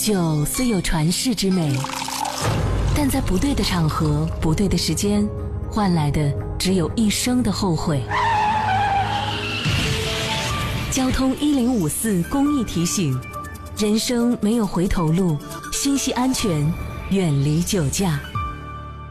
酒虽有传世之美，但在不对的场合、不对的时间，换来的只有一生的后悔。交通1054公益提醒：人生没有回头路，心系安全，远离酒驾。